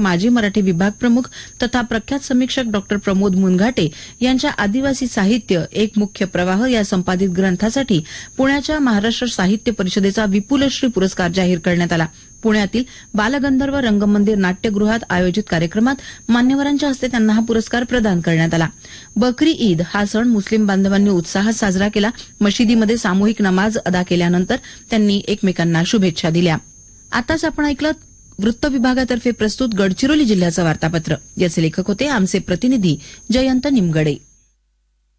माजी मराठी विभाग प्रमुख तथा प्रख्यात समीक्षक डॉ प्रमोद मुनघाटे यांच्या आदिवासी साहित्य एक मुख्य प्रवाह या संपादित ग्रंथासाठी पुण्याच्या महाराष्ट्र साहित्य परिषदेचा विपुलश्री पुरस्कार जाहीर करण्यात आला. पुण्यातील बालगंधर्व रंगमंदिर नाट्यगृहात आयोजित कार्यक्रमात मान्यवरांच्या हस्ते त्यांना हा पुरस्कार प्रदान करण्यात आला. बकरी ईद हा सण मुस्लिम बांधवांनी उत्साहात साजरा केला. मशिदीमध्ये सामूहिक नमाज अदा केल्यानंतर त्यांनी एकमेकांना शुभेच्छा दिल्या. आताच आपण ऐकलं वृत्त विभागातर्फे प्रस्तुत गडचिरोली जिल्ह्याचं वार्तापत्र. याचे लेखक होते आमचे प्रतिनिधी जयंत निमगडे.